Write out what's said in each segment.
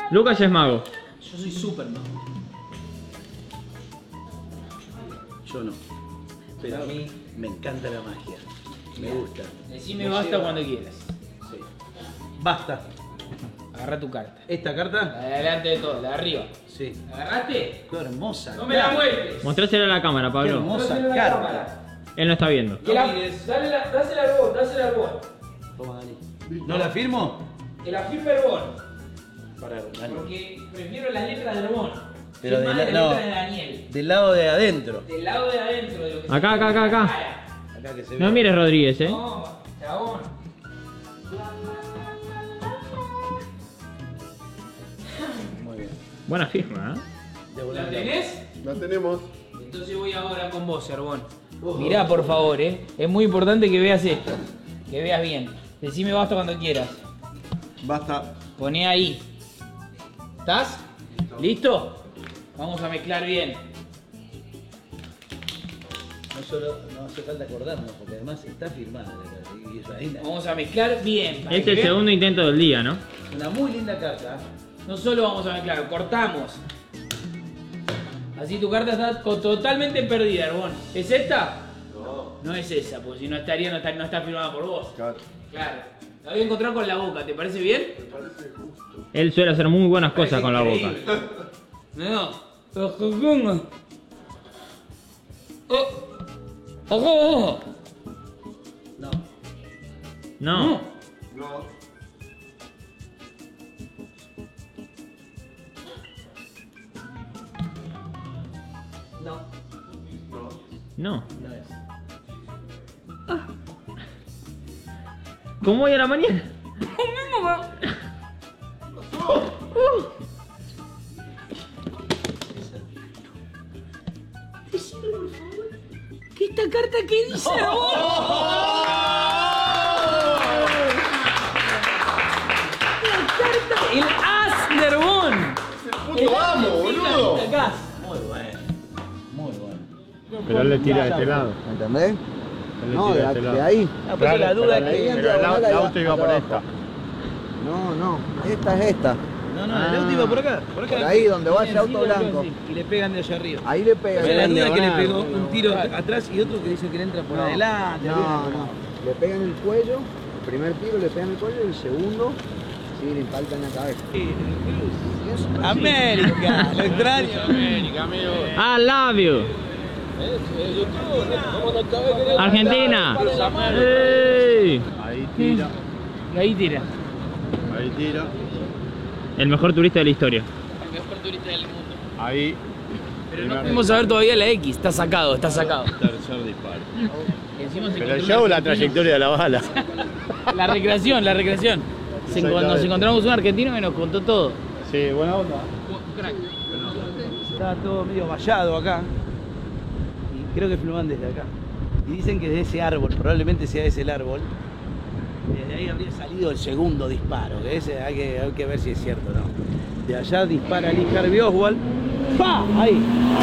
Lucas ya es mago. Yo soy Superman. Yo no. Pero a mí me encanta la magia. Me gusta. Decime basta cuando quieras. Sí. Basta. Agarra tu carta. ¿Esta carta? La de adelante de todo, la de arriba. Sí. ¿La agarraste? Qué hermosa. No me la muestres. Mostrásela a la cámara, Qué Pablo. hermosa Mostrásela a la carta. cámara. Él no está viendo. Que la, dásela al Arbón, dásela al Arbón. Toma, Dani. ¿No la firmo? Que la firme Arbón. Para, Dani. Porque prefiero las letras del Arbón. Pero Firmá de las no, letras de Daniel. del lado de adentro. Del lado de adentro de lo que Acá, se acá, acá, acá. Acá que se ve. No mires Rodríguez, No, chabón. Muy bien. Buena firma, ¿eh? De ¿La volante. tenés? La tenemos. Entonces voy ahora con vos, Arbón. Mirá, por favor, es muy importante que veas esto. Que veas bien. Decime basta cuando quieras. Basta. Poné ahí. ¿Estás? ¿Listo? Vamos a mezclar bien. No solo no hace falta acordarnos, porque además está firmada la carta. Y es ahí Vamos a mezclar bien. para Este que es el vean. segundo intento del día, ¿no? una muy linda carta. No solo vamos a mezclar, cortamos. Así tu carta está totalmente perdida, Arbón. ¿Es esta? No. No es esa, porque si no estaría, no está firmada por vos. Claro. Claro. La voy a encontrar con la boca, ¿te parece bien? Él suele hacer muy buenas cosas con la boca. Increíble. No. ¡Ojo! No. No. No. No. No. No es. ¿Cómo hoy a la mañana? ¿Qué esta carta que dice Arbón? La carta, el as de Arbón. Puto amo, boludo. Acá. Muy bueno. Muy bueno. Pero él le tira de este lado. ¿Entendés? Él le No, tira de este de lado. ahí. Aparte la duda es ahí que... entra. Pero el auto iba por esta. No, no. Esta es esta. No, el auto iba por acá. Por acá. Por ahí, donde va ese Viene auto así, blanco. así. Y le pegan de allá arriba. Ahí le pega. Pero la el- duda es que le diagonal, pegó un tiro atrás y otro que dice que le entra por No, adelante. No, no. Le pega en el cuello. El primer tiro le pega en el cuello y el segundo sí le impacta en la cabeza. América, lo extraño. I love you. Argentina. ¡Ey! Ahí tira. Ahí tira. Ahí tira. El mejor turista de la historia. El mejor turista del mundo. Ahí. Pero no pudimos saber todavía la X. Está sacado, está sacado. Tercer disparo. Encima se Pero el encontró un show, la argentino. trayectoria de la bala. La recreación, la recreación. Cuando nos encontramos un argentino que nos contó todo. Sí, buena onda. Crack. Está todo medio vallado acá. Y creo que filman desde acá. Y dicen que de ese árbol, probablemente sea ese el árbol, desde ahí habría salido el segundo disparo. Que ese hay que ver si es cierto o no. De allá dispara Lee Harvey Oswald. ¡Pa! Ahí.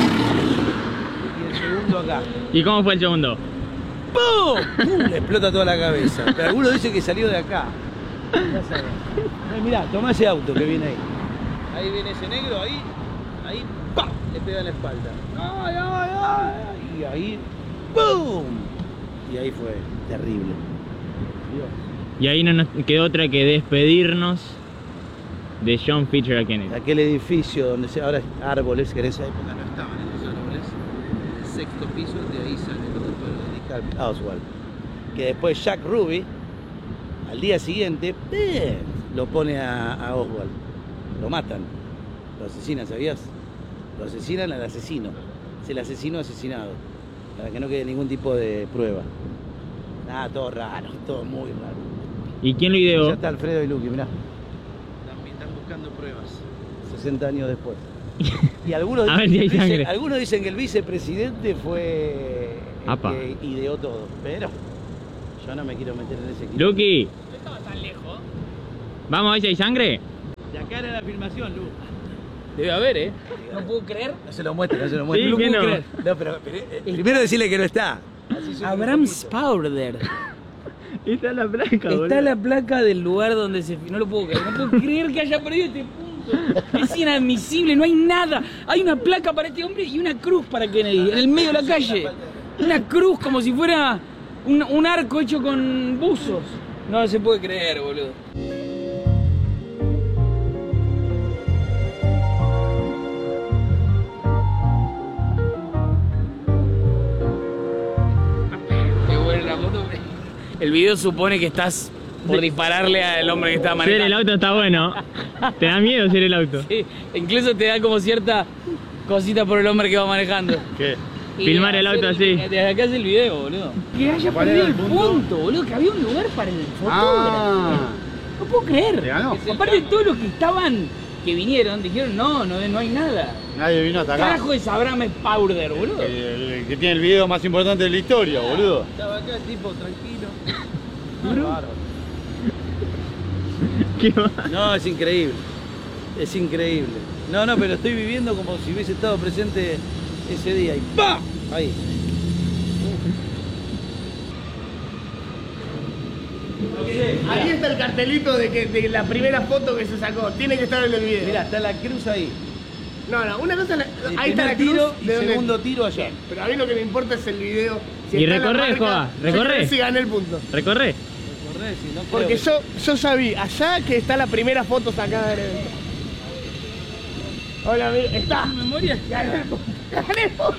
Y el segundo acá. ¿Y cómo fue el segundo? ¡Pum! ¡Pum! Le explota toda la cabeza. Pero algunos dicen que salió de acá. Ya sabes. Mirá, toma ese auto que viene ahí. Ahí viene ese negro, ahí, ¡pam! Le pega en la espalda. ¡Ay, ay, ay! Y ahí, ¡pum! Y ahí fue terrible. Dios. Y ahí no nos quedó otra que despedirnos de John Fitzgerald Kennedy. Aquel edificio donde ahora es árboles, que en esa época no estaban esos árboles, el sexto piso, de ahí sale todo el pueblo de Lee Harvey Oswald. Que después Jack Ruby, al día siguiente, lo pone a Oswald. Lo matan, lo asesinan, ¿sabías? Lo asesinan al asesino. Es el asesino asesinado, para que no quede ningún tipo de prueba. Nada, todo raro, todo muy raro. ¿Y quién lo Ya ideó? está Alfredo y Luqui, mirá. Están buscando pruebas, 60 años después. Y algunos, A ver si hay sangre. algunos dicen que el vicepresidente fue el Apa. que ideó todo, pero yo no me quiero meter en ese equipo. Luqui, No estaba tan lejos. ¿vamos a ver si hay sangre? De acá era la filmación, Lu. Debe haber, No puedo creer. No se lo muestre, no se lo muestre. Sí, No que puedo no. creer. No, pero primero decirle que no está. Así soy Abraham un poquito. Spauder. Está la placa, boludo. Está la placa del lugar donde se... No lo puedo creer. No puedo creer que haya perdido este punto. Es inadmisible, no hay nada. Hay una placa para este hombre y una cruz para Kennedy, en el medio de la calle. Una cruz como si fuera un arco hecho con buzos. No se puede creer, boludo. Qué buena la foto. El video supone que estás por dispararle al hombre que está Ser manejando. el auto está bueno. ¿Te da miedo ser el auto? Sí, incluso te da como cierta cosita por el hombre que va manejando. ¿Qué? Y Filmar el auto así. Desde acá hace el video, boludo. Que haya ¿Cuál perdido era el el punto, boludo, que había un lugar para el fotógrafo. Ah. No puedo creer. ¿Te ganó? Aparte de todos los que estaban, que vinieron, dijeron no hay nada. Nadie vino hasta acá. Carajo es Abraham Powder, boludo. El que tiene el video más importante de la historia, boludo. Estaba acá el tipo tranquilo. ¿Qué va? No, es increíble. Es increíble. No, pero estoy viviendo como si hubiese estado presente ese día. Y ¡pam! Ahí. Ahí está el cartelito de la primera foto que se sacó. Tiene que estar en el video. Mirá, está la cruz ahí. No, una cosa es El ahí está la primer cruz tiro y de donde- segundo tiro allá. Pero a mí lo que me importa es el video. Si Y está la recorre, marca, Joa, recorre. Si gané el punto. ¿Recorre? Recordé, si no creo Porque que- yo ya vi allá que está la primera foto sacada del evento. Hola, amigo. Está. memoria? Gané el punto. Gané el punto.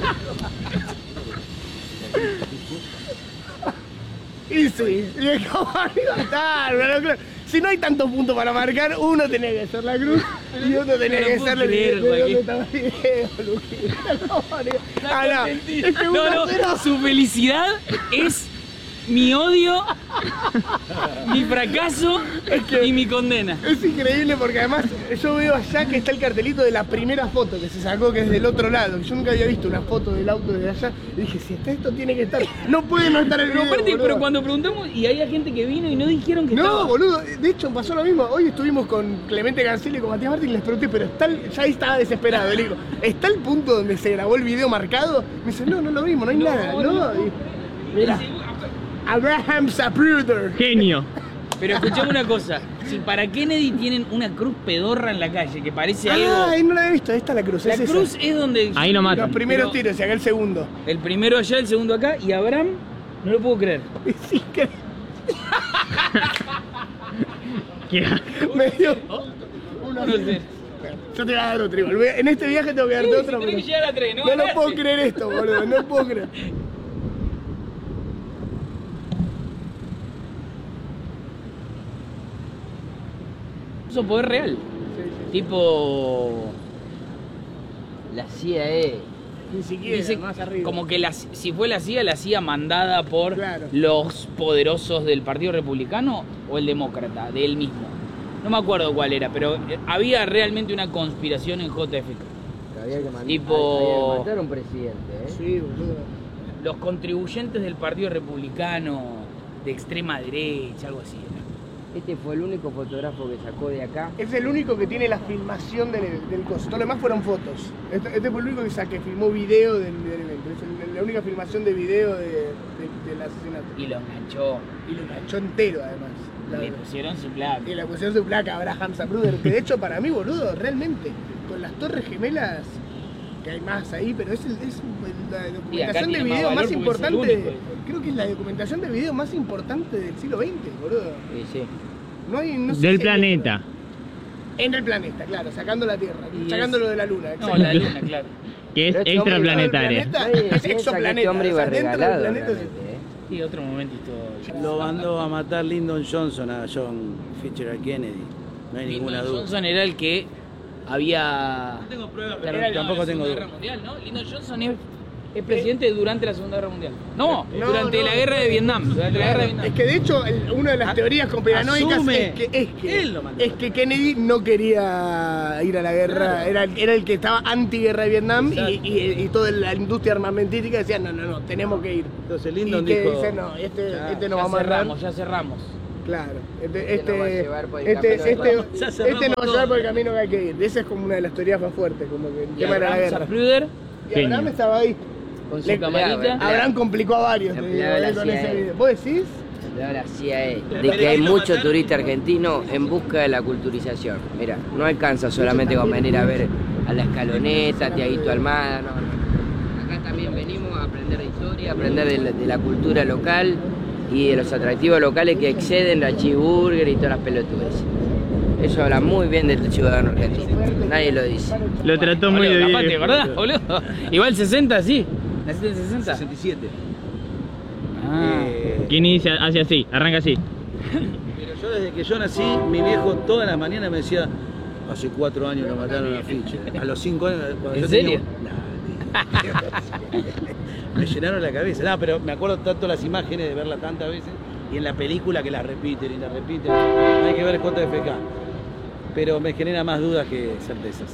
Y sí, y es como arriba está, claro. Si no hay tanto punto para marcar, uno tenía que hacer la cruz y otro tenía No que puedo hacer el creer, video. ¿De Joaquín. dónde estaba el video, Luquín? Ah, no. Es que No, uno cero. su felicidad es mi odio, mi fracaso y mi condena. Es increíble porque además yo veo allá que está el cartelito de la primera foto que se sacó, que es del otro lado. Yo nunca había visto una foto del auto desde allá. Y dije, si está esto tiene que estar. No puede no estar el Pero video, aparte, boludo. pero cuando preguntamos y había gente que vino y no dijeron que No, estaba. boludo, de hecho pasó lo mismo. Hoy estuvimos con Clemente Cancel y con Matías Martín y les pregunté, pero está ya ahí estaba desesperado. Le digo, ¿está el punto donde se grabó el video marcado? Me dice, no lo vimos, no hay nada. No, y, mira, Abraham Zapruder. Genio. Pero escuchame una cosa, si para Kennedy tienen una cruz pedorra en la calle que parece algo. Ahí no la he visto, ahí está la cruz. La es esa. cruz es donde. Ahí no matan. Los primeros Pero- tiros y acá el segundo. El primero allá, el segundo acá y Abraham, no lo puedo creer. Es increíble. ¿Qué asco. Me dio una. No sé. Yo te voy a dar otro igual. En este viaje tengo que darte Sí, otro. si tenés pero que llegar a 3, no no lo ganaste. puedo creer esto, boludo. No puedo creer. Eso es poder real. Tipo. La CIA. Ni siquiera, Dice más arriba. como que si fue la CIA mandada por Claro. los poderosos del Partido Republicano o el Demócrata, de él mismo. No me acuerdo cuál era, pero había realmente una conspiración en JFK. Había que mandar, Tipo- había que matar a un presidente, ¿eh? Sí, boludo. Los contribuyentes del Partido Republicano de extrema derecha, algo así. ¿no? Este fue el único fotógrafo que sacó de acá. Es el único que tiene la filmación del coso. Todo lo demás fueron fotos. Este fue el único que filmó video del evento. Es la única filmación de video del asesinato. Y lo enganchó. Y lo enganchó entero, además. Le pusieron su placa. Y la pusieron su placa Abraham Zapruder, que de hecho para mí, boludo, realmente, con las torres gemelas, que hay más ahí, pero es la Y acá documentación de tiene más video valor más porque es el importante, único. creo que es la documentación de video más importante del siglo XX, boludo. Sí, sí. No hay, no sé Del si hay planeta. otra. En el planeta, claro, sacando la Tierra, Y sacándolo de la Luna. No, exacto. la luna, claro. Que es Pero este hombre extraplanetaria. planeta. Nadie Es piensa que exoplaneta, este hombre iba o sea, dentro del regalado planeta es- realmente, ¿eh? Y otro momentito. Lo mandó a matar Lyndon Johnson a John Fitzgerald Kennedy. No hay ninguna Lyndon duda. Johnson era el que había. No tengo pruebas, Claro, pero tampoco la tengo Segunda duda. Guerra Mundial, ¿no? Lyndon Johnson es presidente durante la Segunda Guerra Mundial. No, No, durante no. la guerra de Vietnam. Durante la guerra de Vietnam. Es que de hecho, una de las teorías conspiranoicas asume. es que Él lo mandó. es que Kennedy no quería ir a la guerra, era el que estaba anti-guerra de Vietnam y toda la industria armamentística decía, no, tenemos que ir. Entonces Y Lyndon que dijo, dice, no, este no Ya va a mandar. cerramos, ya cerramos. Claro, Este nos va a llevar por el este camino de nos Ya va a cerramos llevar todo. por el camino que hay que ir. Esa es como una de las teorías más fuertes, como que el Y tema de la Abraham guerra. Zapruder Y Abraham estaba ahí. con su Le- camarita. empleado. Abraham complicó a varios, te digo, Empleado de la con CIA. ese video. ¿Vos decís? de la CIA, de que hay mucho turista argentino en busca de la culturización. Mira, no alcanza solamente con venir a ver a La Escaloneta, Tiaguito Almada, no. Acá también venimos a aprender de historia, a aprender de la cultura local y de los atractivos locales que exceden la cheeseburger y todas las pelotudes. Eso habla muy bien del ciudadano argentino, nadie lo dice. Lo trató muy Boludo, bien. capaz, ¿te acordás, boludo? Igual 60, sí. ¿Naciste en 60? 67. Ah. Kini hace así, arranca así. Pero yo desde que yo nací, mi viejo todas las mañanas me decía, hace 4 años lo mataron a Fiche. A los 5 años, cuando ¿En yo serio? Me llenaron la cabeza. No, pero me acuerdo tanto las imágenes de verla tantas veces y en la película que las repiten y las repiten. Hay que ver JFK. Pero me genera más dudas que certezas.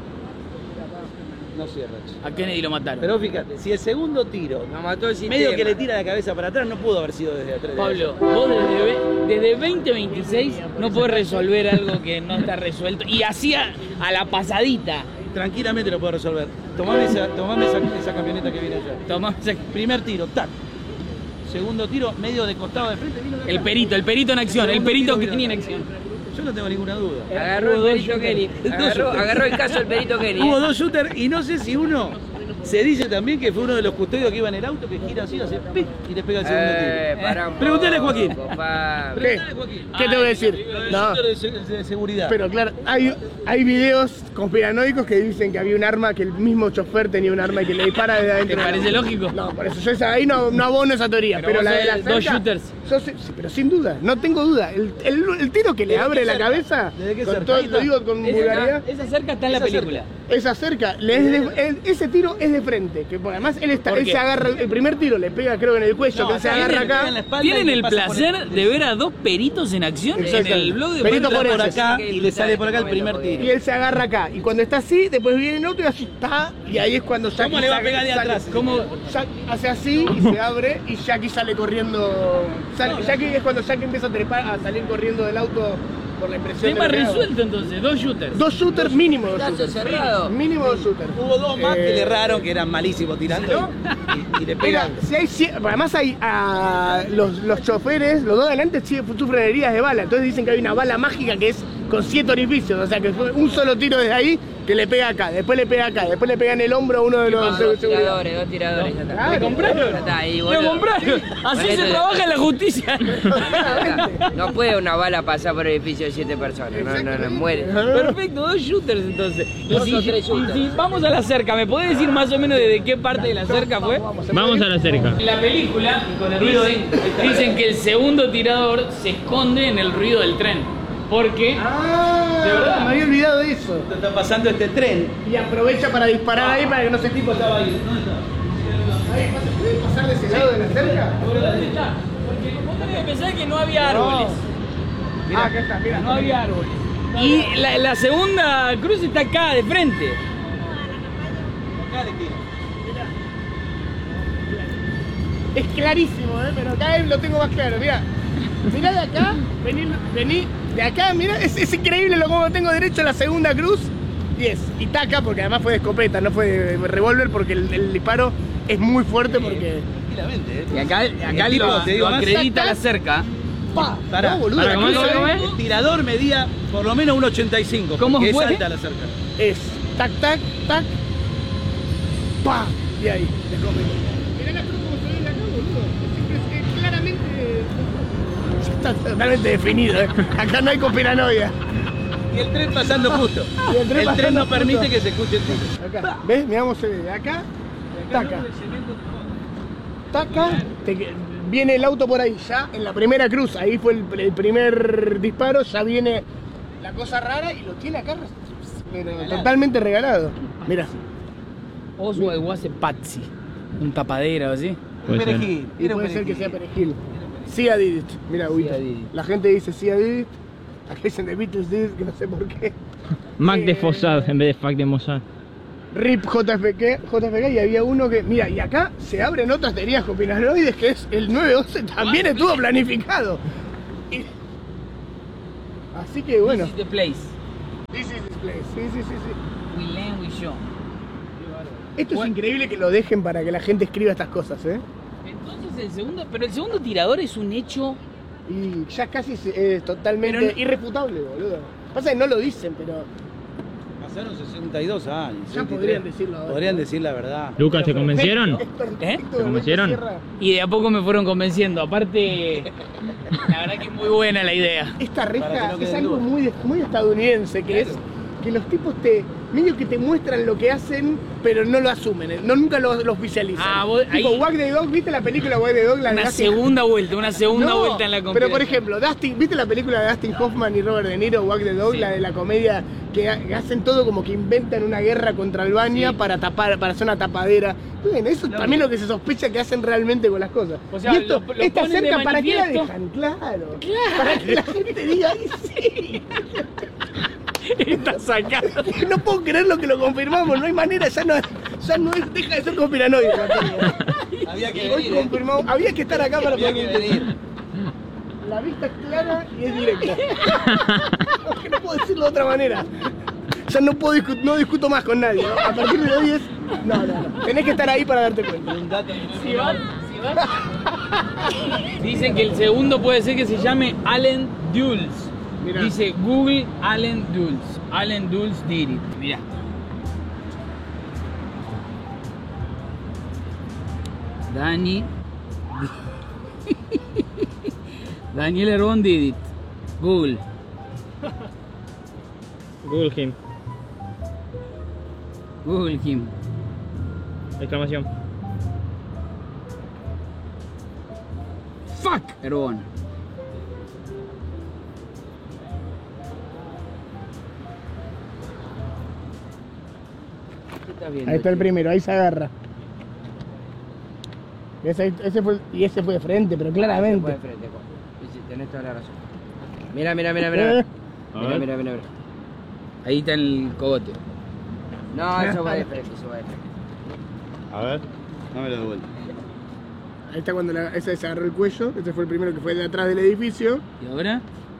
No cierra. A Kennedy lo mataron. Pero fíjate, si el segundo tiro Nos mató el sistema. medio que le tira la cabeza para atrás, no pudo haber sido desde atrás. Pablo, vos desde 2026 no podés resolver algo que no está resuelto. Y así a la pasadita. Tranquilamente lo puedo resolver. Tomame esa camioneta que viene allá. Tomás, Primer tiro, tac. Segundo tiro, medio de costado de frente. Vino el perito en acción, el perito que tenía en acción. Yo no tengo ninguna duda. Agarró el perito Kenny. Agarró el caso del perito Kenny. Hubo 2 shooters y no sé si uno se dice también que fue uno de los custodios que iba en el auto que gira así, hace ¡pic! Y le pega el segundo tiro. Preguntale a Joaquín. ¿Qué? ¿Qué te voy a decir? Los No. shooters de seguridad. Pero claro, hay videos conspiranoicos que dicen que había un arma, que el mismo chofer tenía un arma y que le dispara desde adentro. ¿Te parece lógico? No, por eso yo ahí no abono esa teoría. Pero vos la de sos la de dos cerca, shooters. sí, pero sin duda, no tengo duda. El tiro que le abre la cabeza, ¿Desde qué con cerca? todo, Ahí lo digo con vulgaridad, Esa cerca está en la película. esa cerca, ese tiro es de frente, que porque además él ¿Por qué? se agarra, el primer tiro le pega creo en el cuello, que él se agarra acá. ¿Tienen el placer de ver a dos peritos en acción en Exacto. el blog de Perito Pablo? por forense. acá y le sale por acá el primer Y tiro. él se agarra acá, y cuando está así, después viene el otro y así está, y ahí es cuando Jackie ¿Cómo le va a pegar de atrás? ¿Cómo? Hace así y se abre y Jackie sale corriendo. Jackie es cuando Jackie empieza a trepar, a salir corriendo del auto por la impresión Tema de lo que hago. resuelto entonces, dos shooters. 2 shooters, mínimo 2 Caso shooters. cerrado. Mínimo 2 shooters. Hubo 2 más que le erraron, que eran malísimos tirando y le Mira, pegan. si hay, además hay los choferes, los dos de adelante sufren heridas de bala, entonces dicen que hay una bala mágica que es con 7 orificios, o sea que fue un solo tiro desde ahí que le pega acá, después le pega acá, después le pega en el hombro a uno de los Dos seguridad. tiradores, ya está. Claro. ¿Le compraron? Ya está ahí, ¿Lo boludo. compraron? Así Bueno, se trabaja en la justicia. No puede una bala pasar por el edificio de 7 personas, no, muere. Perfecto, dos shooters entonces. Dos o tres shooters. Y si vamos a la cerca, ¿me podés decir más o menos de qué parte de la cerca fue? Vamos a la cerca. En la película dicen que el segundo tirador se esconde en el ruido del tren. Porque De verdad, me había olvidado de eso. Está pasando este tren. Y aprovecha para disparar ahí para que no se tipo estaba ahí. Ahí, ¿puede pasar de ese lado de la cerca? ¿dónde está? Porque vos tenés que pensar que no había árboles. Ah, acá está, mira. No había árboles. Y la segunda cruz está acá de frente. Es clarísimo, pero acá lo tengo más claro. Mirá, mirá de acá, vení de acá, mirá, es increíble lo como tengo derecho a la segunda cruz. 10. Y taca, porque además fue de escopeta, no fue de revólver, porque el disparo es muy fuerte porque. Tranquilamente, Y acá El tipo, te digo, lo acredita la cerca. ¡Pa! Pará, No, boludo, pará, la ¿cómo cruz es? El tirador medía por lo menos 1,85. ¿Cómo porque fue? Es alta la cerca. es tac, tac, tac, pa, y ahí, de escopeta. Mirá la cruz como se ve de acá, boludo. Es claramente. Ya está totalmente definido, Acá no hay conspiranoia. Y el tren pasando justo. Y el tren El tren pasando no permite justo. que se escuche el tiro. Acá, ¿ves? Miramos de acá, taca. Taca, viene el auto por ahí, ya en la primera cruz, ahí fue el primer disparo, ya viene la cosa rara y lo tiene acá pero totalmente regalado. Mira, Oswald Wase Patsy. Un tapadera o así. Puede ser. Perejil. y puede ser que sea perejil. Sia did it, mira, Huita. did it. La gente dice Sia did it, acá dicen The Beatles did it, que no sé por qué. Mac de Fossad en vez de Fac de Mossad. RIP JFK y había uno que, mira, y acá se abren otras teorías conspiranoides que es el 9/11 también estuvo planificado. Así que bueno. This is the place. This is this place. Sí. We land, we show. Esto es increíble que lo dejen para que la gente escriba estas cosas, Entonces el segundo tirador es un hecho Y ya casi es totalmente Pero irrefutable, boludo. Pasa que no lo dicen, pero Pasaron 62 años. ya 63. podrían decirlo ahora. Podrían decir la verdad. Lucas, ¿te convencieron? Es perfecto, ¿Eh? de convencieron? Sierra. Y de a poco me fueron convenciendo. Aparte, la verdad que es muy buena la idea. Esta Para que reja no es queden algo dudas. muy estadounidense, que es que los tipos medio que te muestran lo que hacen, pero no lo asumen, nunca lo oficializan. Ah, vos- tipo, ahí- Wag the Dog, ¿viste la película Wag the Dog? La de Una Dustin- segunda vuelta No, vuelta en la pero competencia. por ejemplo, ¿viste la película de Dustin Hoffman y Robert De Niro, Wag the Dog, Sí. la de la comedia que hacen todo como que inventan una guerra contra Albania Sí. para hacer una tapadera? Bueno, eso es también lo que se sospecha que hacen realmente con las cosas. O sea, y esto, lo esta ponen de cerca, ¿para qué la manifiesto. dejan? Claro. Para que la gente diga, "Ay, sí". Está sacado. No puedo creer lo que lo confirmamos, no hay manera, ya no es, deja de ser conspiranoide. Había que Hoy venir. confirmamos, había que estar acá para Había poder que venir. La vista es clara y es directa. Es que no puedo decirlo de otra manera. Ya no puedo no discuto más con nadie, ¿no? A partir de hoy es. No. Tenés que estar ahí para darte cuenta. Si van. Dicen que el segundo puede ser que se llame Allen Dulles. Mirá. Dice Google Allen Dulles. Allen Dulles did it. Mirá. Daniel Herbón did it. Google. Google him. Google him. Exclamación. Fuck Herbón. ¿Qué estás viendo? Ahí está el chico? primero, ahí se agarra. Ese fue de frente, pero Fue claramente. de frente, Juan. Sí, tenés toda la razón. Mira. Mira. A Mira. ver. Ahí está el cogote. No, eso va de frente, eso va de frente. A ver, dámelo de vuelta. Ahí está cuando ese se agarró el cuello, ese fue el primero que fue de atrás del edificio. ¿Y ahora?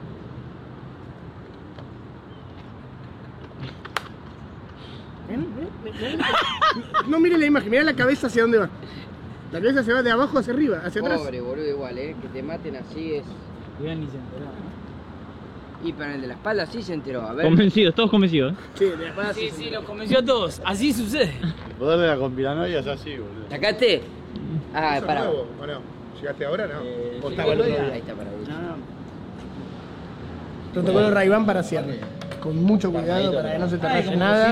No mire la imagen, mira la cabeza hacia dónde va. La cabeza se va de abajo hacia arriba, hacia atrás. Pobre, boludo, igual, que te maten así es. Iván ni se enteró. Y para el de la espalda sí se enteró, a ver. Convencidos, todos convencidos. Sí, de atrás. Sí, los convenció a todos. Así sucede. El poder de la conspiranoia es así, boludo. ¿Sacaste? Ah, ¿Eso para. nuevo o no? ¿Llegaste ahora no? ¿O Sí, estaba el otro día? ahí está para vos. Protocolo Ray-Ban para cierre. Con mucho cuidado para que no se te raye nada.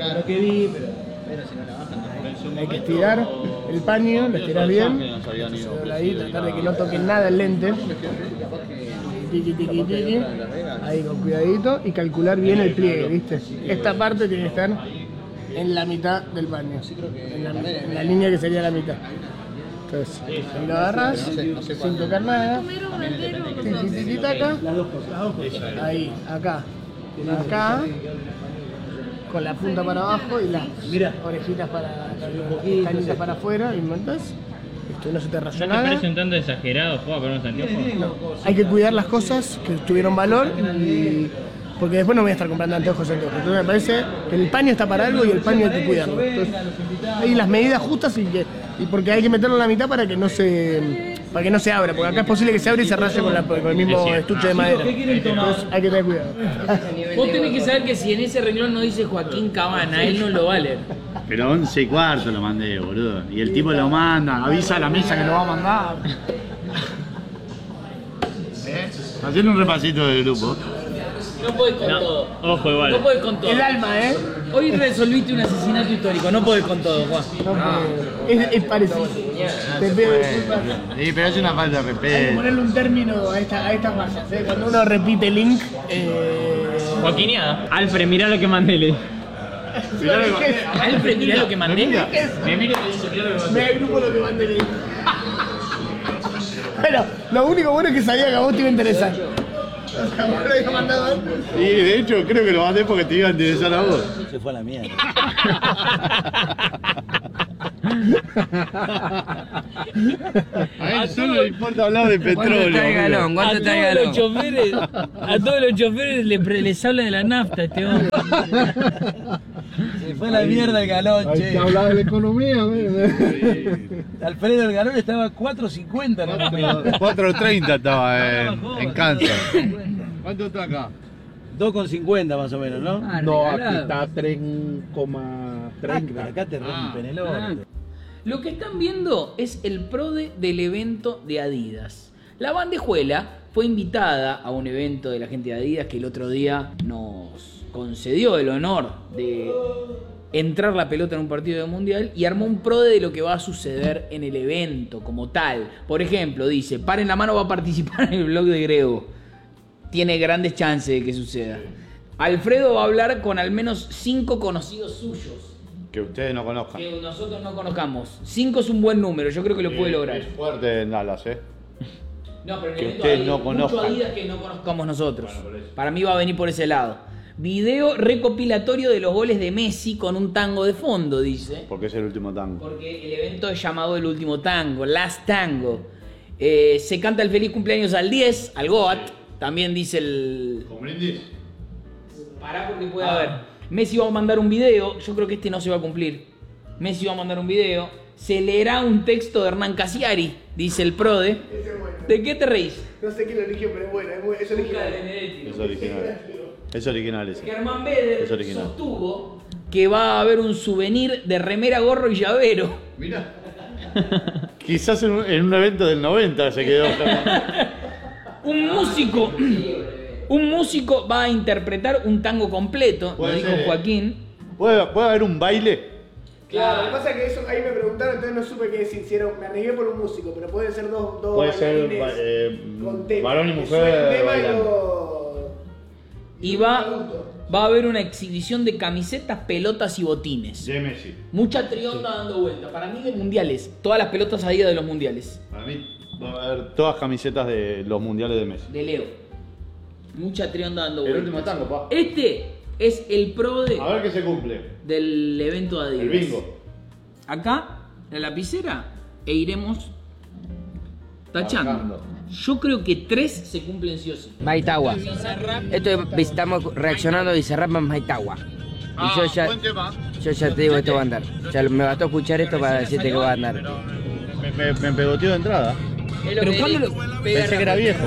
Hay que estirar el paño, lo estiras bien. Se dobla ahí, tratar de que no toque nada el lente. Tiqui, tiqui, tiqui. Ahí con cuidadito y calcular bien el pliegue, ¿viste? Esta parte tiene que estar en la mitad del paño. En la línea que sería la mitad. Entonces, ahí lo agarras sin tocar nada. Tiqui, tiqui, taca. Ahí, acá. Acá. Con la punta para abajo y las orejitas para las canitas para afuera, ¿y montas? Esto no se te raya ¿No te nada. parece un tanto exagerado jugar con unos anteojos? Hay que cuidar las cosas que tuvieron valor porque después no voy a estar comprando anteojos. Entonces me parece que el paño está para algo y el paño hay que cuidarlo. Entonces, hay las medidas justas y porque hay que meterlo en la mitad para que no se abra, porque acá es posible que se abra y se raye con el mismo estuche de madera. Entonces hay que tener cuidado. Vos tenés que saber que si en ese renglón no dice Joaquín Cabana, él no lo va a leer. Pero 11:15 lo mandé, boludo. Y el tipo lo manda, avisa a la mesa que lo va a mandar. Haciendo un repasito del grupo. No podés con todo. Ojo igual. No podés con todo. El alma, ¿eh? Hoy resolviste un asesinato histórico, no podés con todo, Juan. Es parecido. Te pido disculpas. Sí, pero es una falta de Hay que respeto. ponerle un término a estas masas, ¿eh? Cuando uno repite link, Joaquineada. Alfred, mirá lo que mandé. Le. Alfred, mirá lo que mandé. Me da el grupo lo que mandé link. Bueno, lo único bueno es que sabía que a vos te iba a interesar. A vos lo había mandado antes. Sí, de hecho creo que lo mandé porque te iba a interesar a vos. Se fue a la mierda. A él solo le importa hablar de ¿Cuánto petróleo. está el galón? ¿Cuánto está el galón? A todos los choferes les habla de la nafta este hombre. Se fue a la mierda el galón, Hay che. que hablar de la economía, Alfredo el galón estaba a 4.50 en el momento. 4.30 estaba en Kansas. ¿Cuánto está acá? 2.50 más o menos, ¿no? No, aquí está 3,30. Pero acá te rompen el orto. Lo que están viendo es el PRODE del evento de Adidas. La bandejuela fue invitada a un evento de la gente de Adidas que el otro día nos concedió el honor de entrar la pelota en un partido de mundial y armó un PRODE de lo que va a suceder en el evento como tal. Por ejemplo, dice, Paren la Mano va a participar en el blog de Grego. Tiene grandes chances de que suceda. Alfredo va a hablar con al menos 5 conocidos suyos. Que ustedes no conozcan. Que nosotros no conozcamos. 5 es un buen número, yo creo que lo puede lograr. Es fuerte en Dallas, No, pero en que el evento ustedes hay no mucho conozcan. Adidas que no conozcamos nosotros. Para mí va a venir por ese lado. Video recopilatorio de los goles de Messi con un tango de fondo, dice. Porque es el último tango. Porque el evento es llamado El Último Tango, Last Tango. Se canta el feliz cumpleaños al 10, al Goat. También dice el... ¿Con brindis? Pará porque puede haber. Messi va a mandar un video, yo creo que este no se va a cumplir. Messi va a mandar un video, se leerá un texto de Hernán Casiari, dice el PRODE. Ese es bueno. ¿De qué te reís? No sé quién lo eligió, pero es bueno, es original. Es original. Es original ese. Germán Beder Es original. sostuvo que va a haber un souvenir de remera, gorro y llavero. Mira. Quizás en un evento del 90 se quedó. Un músico va a interpretar un tango completo, lo Puede dijo ser, Joaquín. ¿Puede haber un baile? Claro, lo que pasa es que eso ahí me preguntaron, entonces no supe qué decir. Me arriesgué por un músico, pero pueden ser dos Puede ser bailarines con tema. varón y Que mujer suene el tema bailando. Y va a haber una exhibición de camisetas, pelotas y botines. De Messi. Mucha trionda dando vuelta. Para mí de mundiales. Todas las pelotas Adidas de los mundiales. Para mí va a haber todas camisetas de los mundiales de Messi. De Leo. Mucha trionda dando El vuelta. último tango, pa. Este es el PRODE A ver qué se cumple. del evento de Adidas. El bingo. Acá, la lapicera, e iremos tachando. Marcando. Yo creo que 3 se cumplen sí o sí. Maitagua. Esto estamos reaccionando a Bizarrap en Maitagua. Y yo ya te digo que esto va a andar. Ya me bastó escuchar esto para decirte que va a andar. Me pegoteó de entrada. Pero ¿cuándo lo Pensé que era viejo.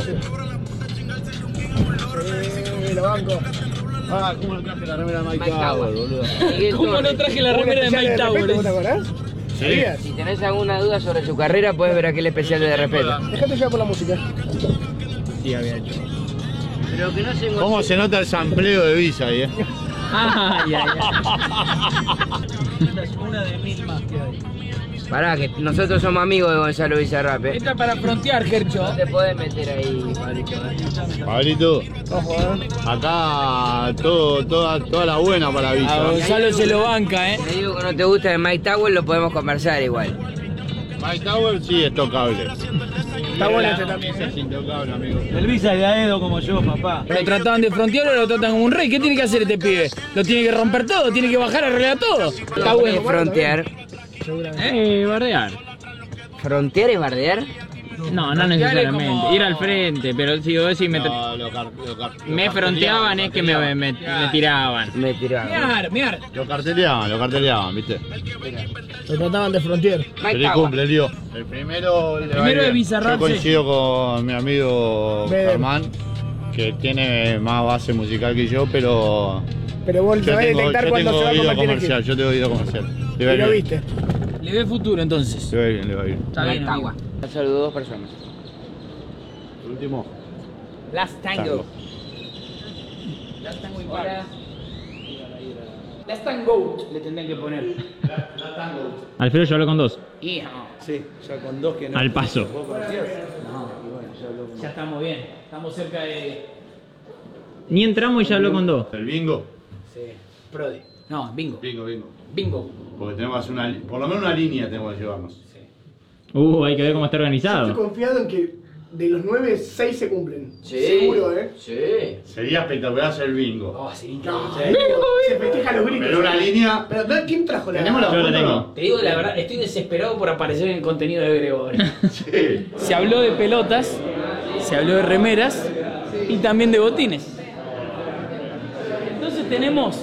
Lo banco. Ah, ¿cómo lo traje la remera de Mike Mike Tower, Tower. boludo? ¿Cómo no traje la remera de Mike Tower? ¿Vos te acordás? Sí. Si tenés alguna duda sobre su carrera, puedes ver aquel especial de respeto. Dejate llevar por la música. Sí, había hecho. Pero que no se ¿Cómo se nota el sampleo de Visa ahí, Ay, ay, ay. Esta es una de 1000 más que hay. Pará, que nosotros somos amigos de Gonzalo Bizarrap, Esta es para frontear, Gercho. No te podés meter ahí, Pablito. Pablito, Ojo, acá toda la buena para A Visa. Gonzalo se lo banca, Te digo que no te gusta de Mike Tower, lo podemos conversar igual. Mike Tower sí es tocable. Está bueno este también. Es intocable, amigo. El Visa de Aedo como yo, papá. Lo trataban de frontear o lo tratan como un rey. ¿Qué tiene que hacer este pibe? Lo tiene que romper todo, tiene que bajar a arreglar todo. Está bueno. Frontear. Bardear. ¿Frontear es bardear? No, no necesariamente. como- Ir al frente, pero si vos decís No, me fronteaban es que me tiraban. Me tiraba. Miar. Lo carteleaban, ¿viste? Lo trataban de frontier. Mike Feliz Tower. cumple, Lío. El primero le va a ir primero de bien. Bizarrap, Yo coincido con mi amigo Beder. Germán, que tiene más base musical que yo, pero Pero vos yo sabés tengo detectar cuándo se va a oído convertir en comercial, hit. yo tengo oído comercial. Le va a Y ir lo bien. viste. Le ve futuro entonces. Le va a ir bien, le va a ir. Está bien, Mike Tower. Saludo a 2 personas. El último. Last Tango. Tango. Last Tango igual. Last Tango le tendrían que poner. Alfredo ya habló con 2. Hijo. Sí, ya con 2 que no. Al paso. ¿Vos conocías? No, y bueno, ya habló con Ya estamos bien. Estamos cerca de. Ni entramos y ya habló con 2. El bingo. Sí. Prodi. No, bingo. Bingo. Bingo. Porque tenemos que hacer por lo menos una línea tenemos que llevarnos. Hay que ver cómo está Yo organizado. estoy confiado en que de los 9, 6 se cumplen. Sí. Seguro, ¿eh? Sí. Sería espectacular hacer bingo. Oh, sí, No, increíble. se festeja los gritos. Pero una línea. Pero, ¿quién trajo la? ¿Tenemos la Yo lo foto? tengo. Te digo la verdad, estoy desesperado por aparecer en el contenido de Gregorio. Sí. Se habló de pelotas, se habló de remeras y también de botines. Entonces tenemos